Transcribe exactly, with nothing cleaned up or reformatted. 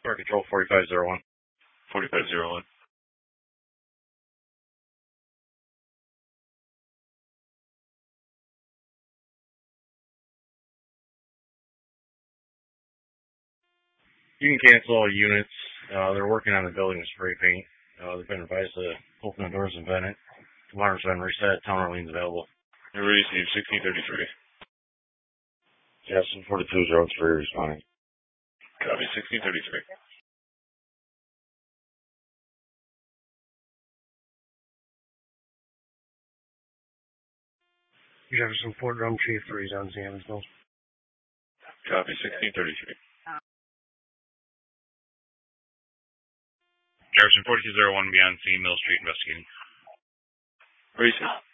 Fire Control forty-five oh one. forty-five oh one. You can cancel all units. Uh, they're working on the building with spray paint. Uh, they've been advised to open the doors and vent it. Alarm's been reset. Town Orleans available. You received sixteen thirty-three. Jackson forty-two oh three responding. Copy, sixteen thirty-three. Jefferson Fort Drum Chief three on Evansville. Copy, sixteen thirty-three. Jefferson forty-two oh one beyond scene, Mill Street investigating. Receive.